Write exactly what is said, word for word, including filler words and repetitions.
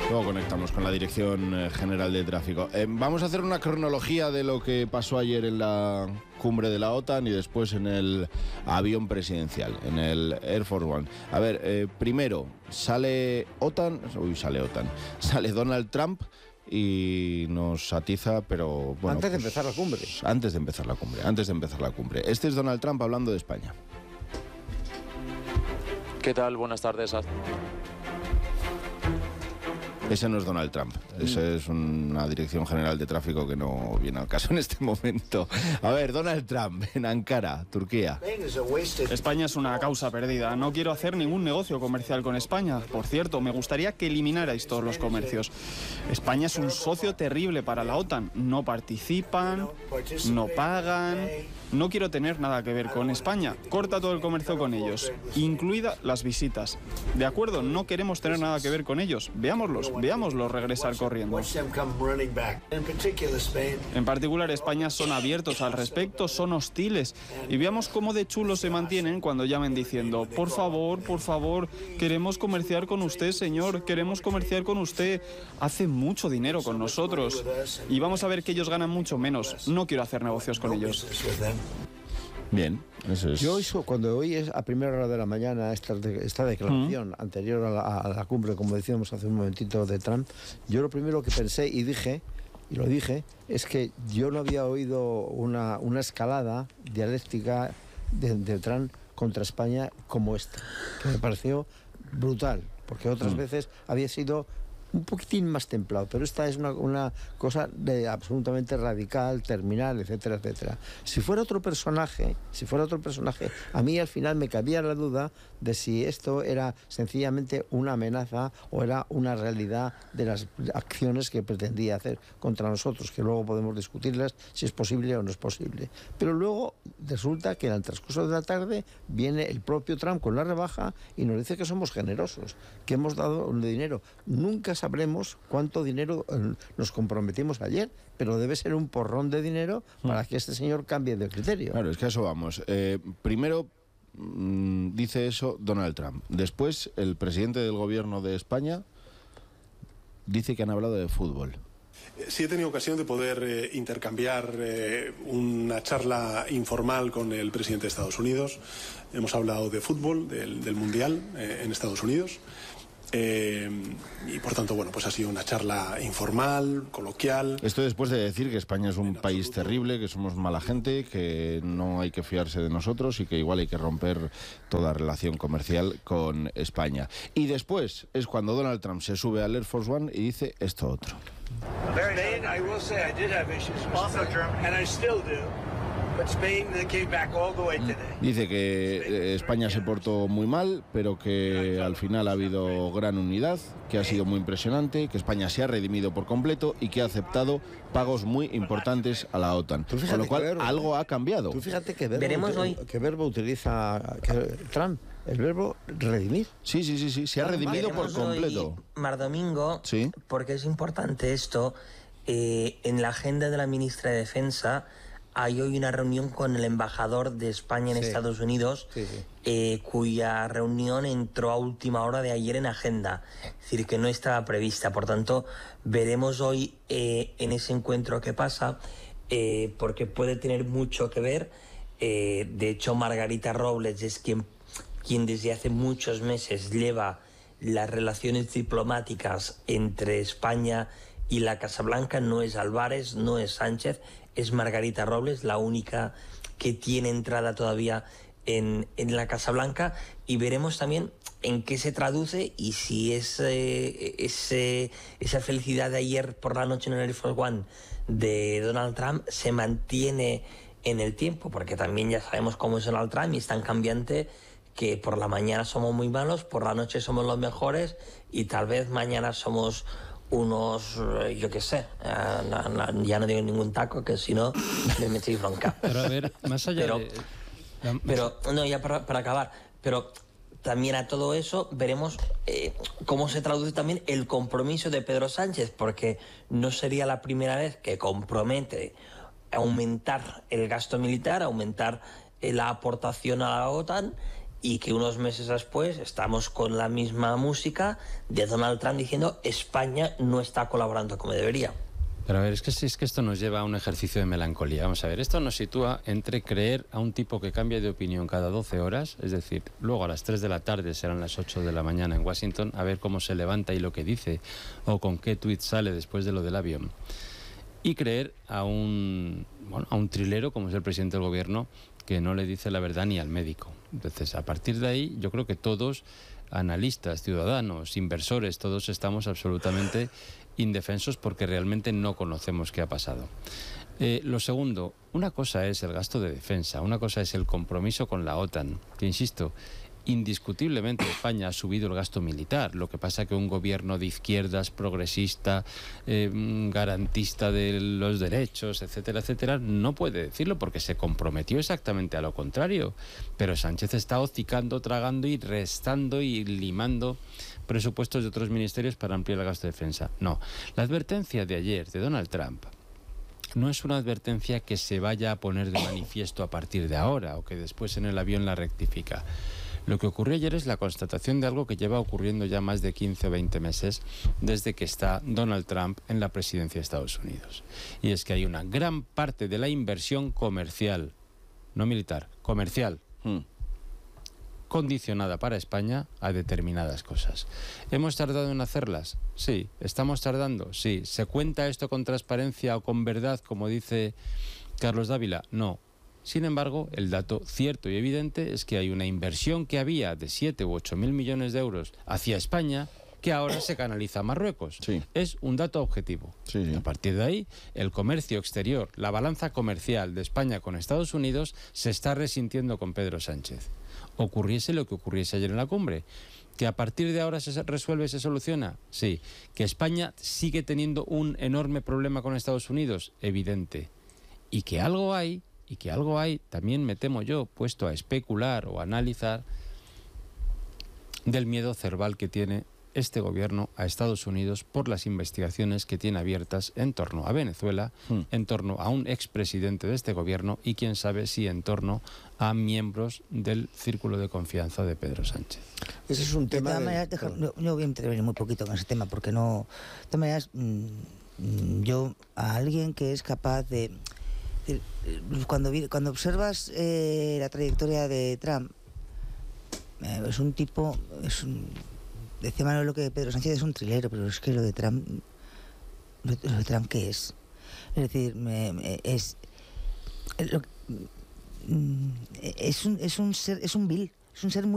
Luego conectamos con la Dirección General de Tráfico. Eh, vamos a hacer una cronología de lo que pasó ayer en la cumbre de la OTAN y después en el avión presidencial, en el Air Force One. A ver, eh, primero sale OTAN, uy, sale OTAN, sale Donald Trump y nos atiza, pero bueno. Antes de pues, empezar la cumbre. Antes de empezar la cumbre, antes de empezar la cumbre. Este es Donald Trump hablando de España. ¿Qué tal? Buenas tardes. Ese no es Donald Trump, ese es una Dirección General de Tráfico que no viene al caso en este momento. A ver, Donald Trump en Ankara, Turquía. España es una causa perdida. No quiero hacer ningún negocio comercial con España. Por cierto, me gustaría que eliminarais todos los comercios. España es un socio terrible para la OTAN. No participan, no pagan. No quiero tener nada que ver con España. Corta todo el comercio con ellos, incluidas las visitas. De acuerdo, no queremos tener nada que ver con ellos. Veámoslos, veámoslos regresar corriendo. En particular, España son abiertos al respecto, son hostiles. Y veamos cómo de chulos se mantienen cuando llamen diciendo: por favor, por favor, queremos comerciar con usted, señor, queremos comerciar con usted. Hace mucho dinero con nosotros. Y vamos a ver que ellos ganan mucho menos. No quiero hacer negocios con ellos. Bien, eso es. Yo hizo, cuando oí a primera hora de la mañana esta, esta declaración uh-huh. anterior a la, a la cumbre, como decíamos hace un momentito, de Trump, yo lo primero que pensé y dije, y lo dije, es que yo no había oído una, una escalada dialéctica de, de Trump contra España como esta, que me pareció brutal, porque otras uh-huh. veces había sido un poquitín más templado, pero esta es una, una cosa de absolutamente radical, terminal, etcétera, etcétera. Si fuera otro personaje, si fuera otro personaje, a mí al final me cabía la duda de si esto era sencillamente una amenaza o era una realidad de las acciones que pretendía hacer contra nosotros, que luego podemos discutirlas si es posible o no es posible. Pero luego resulta que en el transcurso de la tarde viene el propio Trump con la rebaja y nos dice que somos generosos, que hemos dado dinero. Nunca sabremos cuánto dinero nos comprometimos ayer, pero debe ser un porrón de dinero para que este señor cambie de criterio. Claro, es que a eso vamos. Eh, primero mmm, dice eso Donald Trump. Después el presidente del gobierno de España dice que han hablado de fútbol. Sí he tenido ocasión de poder eh, intercambiar eh, una charla informal con el presidente de Estados Unidos. Hemos hablado de fútbol, del, del Mundial eh, en Estados Unidos. Eh, y por tanto, bueno, pues ha sido una charla informal, coloquial. Esto después de decir que España es un país terrible, que somos mala gente, que no hay que fiarse de nosotros y que igual hay que romper toda relación comercial con España. Y después es cuando Donald Trump se sube al Air Force One y dice esto otro. Spain, I will say I did have issues with Spain, and I still do. Dice que España se portó muy mal, pero que al final ha habido gran unidad, que ha sido muy impresionante, que España se ha redimido por completo y que ha aceptado pagos muy importantes a la OTAN. Con lo cual, verbo, algo ha cambiado. Tú fíjate qué verbo, Veremos hoy. qué verbo utiliza que, Trump. El verbo redimir. Sí, sí, sí, sí. Se ha redimido por completo. Hoy, Mar Domingo, ¿sí? Porque es importante esto. Eh, en la agenda de la ministra de Defensa hay hoy una reunión con el embajador de España en sí. Estados Unidos, sí, sí. Eh, cuya reunión entró a última hora de ayer en agenda, es decir, que no estaba prevista. Por tanto, veremos hoy eh, en ese encuentro qué pasa, eh, porque puede tener mucho que ver. Eh, de hecho, Margarita Robles es quien, quien desde hace muchos meses lleva las relaciones diplomáticas entre España y la Casa Blanca. No es Álvarez, no es Sánchez, es Margarita Robles, la única que tiene entrada todavía en, en la Casa Blanca, y veremos también en qué se traduce y si ese, ese, esa felicidad de ayer por la noche en el Air Force One de Donald Trump se mantiene en el tiempo, porque también ya sabemos cómo es Donald Trump y es tan cambiante que por la mañana somos muy malos, por la noche somos los mejores y tal vez mañana somos unos, yo qué sé, uh, ya no digo ningún taco, que si no me metéis bronca. Pero a ver, más allá pero, de... Pero, no, ya para, para acabar, pero también a todo eso veremos eh, cómo se traduce también el compromiso de Pedro Sánchez, porque no sería la primera vez que compromete aumentar el gasto militar, aumentar eh, la aportación a la OTAN, y que unos meses después estamos con la misma música de Donald Trump diciendo España no está colaborando como debería. Pero a ver, es que, es que esto nos lleva a un ejercicio de melancolía. Vamos a ver, esto nos sitúa entre creer a un tipo que cambia de opinión cada doce horas, es decir, luego a las tres de la tarde serán las ocho de la mañana en Washington, a ver cómo se levanta y lo que dice, o con qué tuit sale después de lo del avión. Y creer a un, bueno, a un trilero, como es el presidente del gobierno, que no le dice la verdad ni al médico. Entonces, a partir de ahí, yo creo que todos, analistas, ciudadanos, inversores, todos estamos absolutamente indefensos porque realmente no conocemos qué ha pasado. Eh, lo segundo, una cosa es el gasto de defensa, una cosa es el compromiso con la OTAN, que insisto, indiscutiblemente España ha subido el gasto militar. Lo que pasa que un gobierno de izquierdas, progresista, eh, garantista de los derechos, etcétera, etcétera, no puede decirlo porque se comprometió exactamente a lo contrario. Pero Sánchez está hocicando, tragando y restando y limando presupuestos de otros ministerios para ampliar el gasto de defensa. No. La advertencia de ayer de Donald Trump no es una advertencia que se vaya a poner de manifiesto a partir de ahora o que después en el avión la rectifica. Lo que ocurrió ayer es la constatación de algo que lleva ocurriendo ya más de quince o veinte meses desde que está Donald Trump en la presidencia de Estados Unidos. Y es que hay una gran parte de la inversión comercial, no militar, comercial, mm. condicionada para España a determinadas cosas. ¿Hemos tardado en hacerlas? Sí. ¿Estamos tardando? Sí. ¿Se cuenta esto con transparencia o con verdad, como dice Carlos Dávila? No. Sin embargo, el dato cierto y evidente es que hay una inversión que había de siete u ocho mil millones de euros hacia España que ahora se canaliza a Marruecos. Sí. Es un dato objetivo. Sí, sí. A partir de ahí, el comercio exterior, la balanza comercial de España con Estados Unidos se está resintiendo con Pedro Sánchez. Ocurriese lo que ocurriese ayer en la cumbre. ¿Que a partir de ahora se resuelve, se soluciona? Sí. ¿Que España sigue teniendo un enorme problema con Estados Unidos? Evidente. Y que algo hay, y que algo hay, también me temo yo, puesto a especular o a analizar, del miedo cerval que tiene este gobierno a Estados Unidos por las investigaciones que tiene abiertas en torno a Venezuela, mm. en torno a un expresidente de este gobierno y quién sabe si en torno a miembros del círculo de confianza de Pedro Sánchez. Ese es un tema... De todas maneras, deja, no, yo voy a intervenir muy poquito con ese tema porque no... De todas maneras, mmm, yo a alguien que es capaz de... de cuando, cuando observas eh, la trayectoria de Trump, eh, es un tipo... Es un, decía Manuel lo que Pedro Sánchez es un trilero, pero es que lo de Trump, lo, lo de Trump ¿qué es? Es decir, me, me, es, lo, es un es un ser es un vil, es un ser muy